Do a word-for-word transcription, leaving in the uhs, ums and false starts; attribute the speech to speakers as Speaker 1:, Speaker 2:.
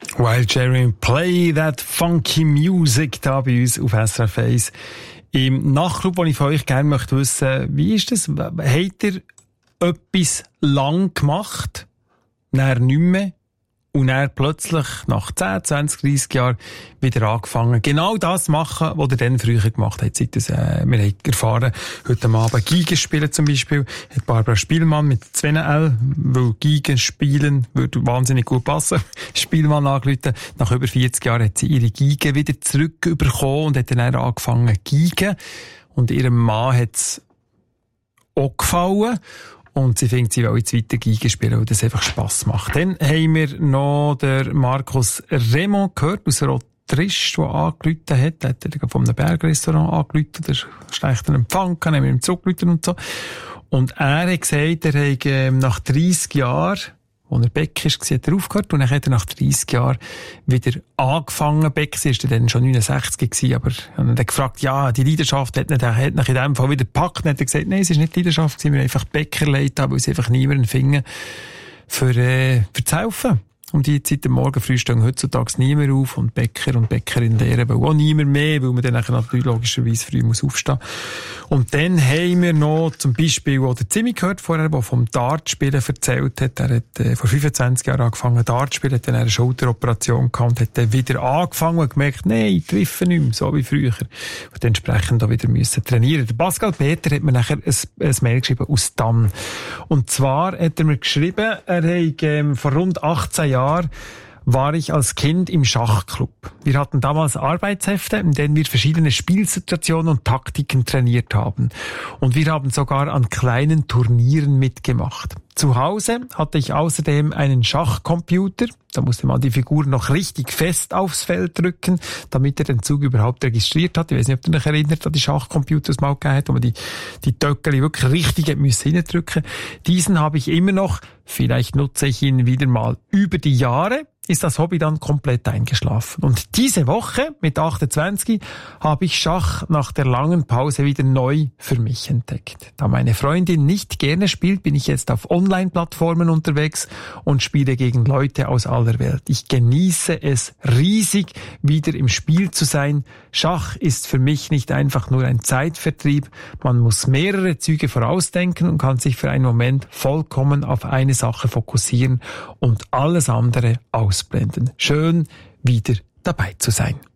Speaker 1: While Jeremy play that funky music da bei uns auf S R F eins. Im Nachtclub, wo ich von euch gerne möchte wissen, wie ist das? Habt ihr etwas lang gemacht, dann nicht mehr, und dann plötzlich nach zehn, zwanzig, dreissig Jahren wieder angefangen, genau das zu machen, was ihr dann früher gemacht habt. Seit das, äh, wir haben erfahren, heute Abend Geige spielen zum Beispiel, hat Barbara Spielmann mit zwei L, weil Geige spielen würde wahnsinnig gut passen. Spielmann angerufen. Nach über vierzig Jahren hat sie ihre Geige wieder zurückbekommen und hat dann angefangen Geigen. Und ihrem Mann hat es auch gefallen. Und sie findet, sie will jetzt weiter Geige spielen, weil das einfach Spass macht. Dann haben wir noch den Markus Raymond gehört, aus Rotrisch, der angerufen hat. Der hat er von einem Bergrestaurant angerufen, der schlechten Empfang kann, haben wir ihm zurückgerufen und so. Und er hat gesagt, er hat ähm, nach dreissig Jahren, als er Beck war, hat er aufgehört, und dann hat er nach dreissig Jahren wieder angefangen. Beck war dann schon neunundsechzig gewesen, aber er hat dann gefragt, ja, die Leidenschaft hat nicht, hat nicht in dem Fall wieder gepackt. Dann hat er gesagt, nein, es ist nicht Leidenschaft gewesen, wir haben einfach Bäcker leid, weil sie einfach niemanden finden, für, äh, für zu helfen. Um die Zeit am Morgen früh stehen heutzutage niemand auf, und Bäcker und Bäckerin lehren, weil auch niemand mehr, weil man dann natürlich logischerweise früh muss aufstehen. Und dann haben wir noch zum Beispiel auch den Zimmi gehört vorher, der vom Dartspielen erzählt hat. Er hat äh, vor fünfundzwanzig Jahren angefangen Dart zu spielen, hat dann eine Schulteroperation gehabt und hat dann wieder angefangen und gemerkt, nein, ich treffe nicht mehr, so wie früher. Und entsprechend auch wieder müssen trainieren. Der Pascal Peter hat mir nachher ein, ein Mail geschrieben aus Dann. Und zwar hat er mir geschrieben, er hat ähm, vor rund achtzehn Jahren war ich als Kind im Schachclub. Wir hatten damals Arbeitshefte, in denen wir verschiedene Spielsituationen und Taktiken trainiert haben. Und wir haben sogar an kleinen Turnieren mitgemacht. Zu Hause hatte ich außerdem einen Schachcomputer. Da musste man die Figur noch richtig fest aufs Feld drücken, damit er den Zug überhaupt registriert hat. Ich weiß nicht, ob ihr euch erinnert an die Schachcomputer, die mal gegeben hat, wo man die, die Töckeli wirklich richtig hat müssen reindrücken. Diesen habe ich immer noch. Vielleicht nutze ich ihn wieder mal. Über die Jahre ist das Hobby dann komplett eingeschlafen. Und diese Woche, mit achtundzwanzig, habe ich Schach nach der langen Pause wieder neu für mich entdeckt. Da meine Freundin nicht gerne spielt, bin ich jetzt auf Online-Plattformen unterwegs und spiele gegen Leute aus aller Welt. Ich genieße es riesig, wieder im Spiel zu sein. Schach ist für mich nicht einfach nur ein Zeitvertrieb. Man muss mehrere Züge vorausdenken und kann sich für einen Moment vollkommen auf eine Sache fokussieren und alles andere ausblenden. Schön, wieder dabei zu sein.